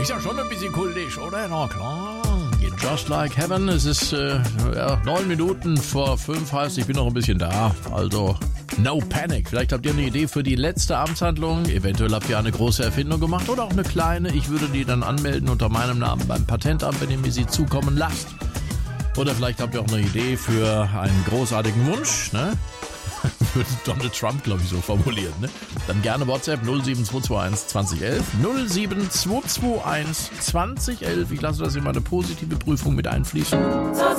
Ist ja schon ein bisschen kultig, oder? Na klar. Just Like Heaven. Es ist 9 Minuten vor 5, heißt, ich bin noch ein bisschen da. Also, no panic. Vielleicht habt ihr eine Idee für die letzte Amtshandlung. Eventuell habt ihr eine große Erfindung gemacht oder auch eine kleine. Ich würde die dann anmelden unter meinem Namen beim Patentamt, wenn ihr mir sie zukommen lasst. Oder vielleicht habt ihr auch eine Idee für einen großartigen Wunsch, ne? Würde Donald Trump, glaube ich, so formulieren, ne? Dann gerne WhatsApp 07221 2011. 07221 2011. Ich lasse das in meine positive Prüfung mit einfließen.